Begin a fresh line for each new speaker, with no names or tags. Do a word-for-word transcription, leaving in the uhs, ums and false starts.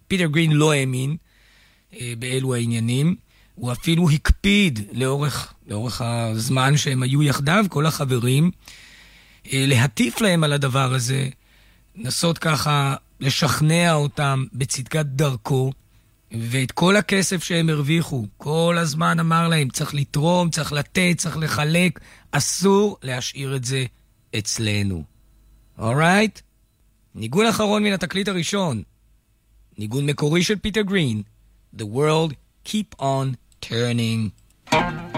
פיטר גרין לא האמין אה, באלו העניינים. הוא אפילו הקפיד לאורך, לאורך הזמן שהם היו יחדיו, כל החברים, אה, להטיף להם על הדבר הזה, נסות ככה לשכנע אותם בצדקת דרכו, ואת כל הכסף שהם הרוויחו, כל הזמן אמר להם, צריך לתרום, צריך לתת, צריך לחלק, אסור להשאיר את זה אצלנו. אורייט? ניגון אחרון מן התקליט הראשון. ניגון מקורי של פיטר גרין. The world keep on turning.